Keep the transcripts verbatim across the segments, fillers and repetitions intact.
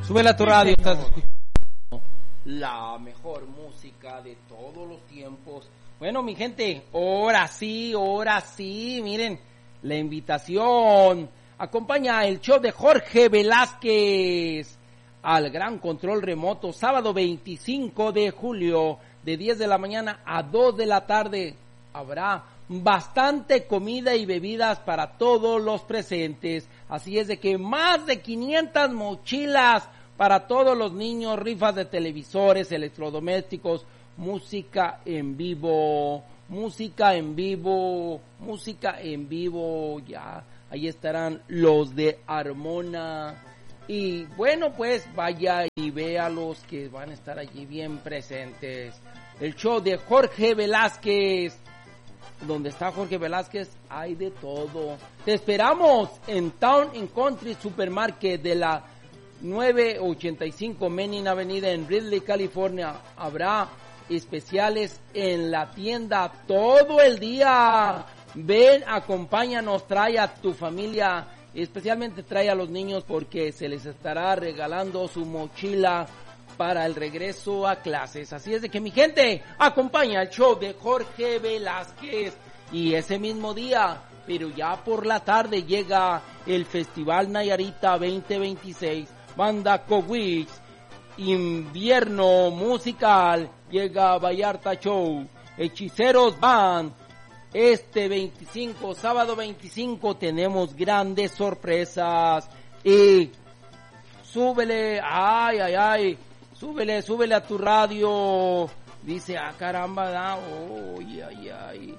Súbela a tu Sí, radio, señor. estás escuchando la mejor música de todos los tiempos. Bueno, mi gente, ahora sí, ahora sí, miren, la invitación. Acompaña el show de Jorge Velázquez al Gran Control Remoto, sábado veinticinco de julio, de diez de la mañana a dos de la tarde. Habrá bastante comida y bebidas para todos los presentes. Así es de que más de quinientas mochilas para todos los niños, rifas de televisores, electrodomésticos, música en vivo, música en vivo, música en vivo, ya, ahí estarán los de Armona. Y bueno, pues vaya y vea los que van a estar allí bien presentes. El show de Jorge Velázquez. Donde está Jorge Velázquez hay de todo. Te esperamos en Town and Country Supermarket de la nueve ochenta y cinco Main Avenida en Ridley, California. Habrá especiales en la tienda todo el día. Ven, acompáñanos, trae a tu familia, especialmente trae a los niños porque se les estará regalando su mochila para el regreso a clases. Así es de que mi gente, acompaña el show de Jorge Velázquez. Y ese mismo día, pero ya por la tarde, llega el Festival Nayarita veinte veintiséis, Banda Cowich, Invierno Musical, llega Vallarta Show, Hechiceros Band. Este veinticinco, sábado veinticinco, tenemos grandes sorpresas. Y súbele, ay, ay, ay, súbele, súbele a tu radio. Dice, ah, caramba, da, oh, ay, ay, ay.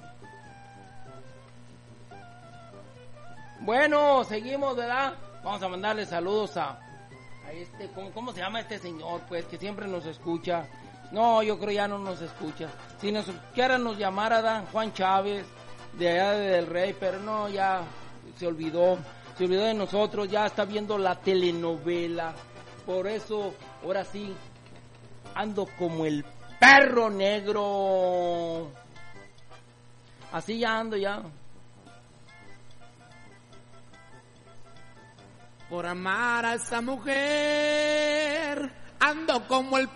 Bueno, seguimos, ¿verdad? Vamos a mandarle saludos a, a este, ¿cómo, ¿cómo se llama este señor? Pues, que siempre nos escucha. No, yo creo ya no nos escucha. Si nos escuchara nos llamara Dan Juan Chávez, de allá de Del Rey, pero no, ya se olvidó. Se olvidó de nosotros, ya está viendo la telenovela. Por eso, ahora sí, ando como el perro negro. Así ya ando ya. Por amar a esa mujer, ando como el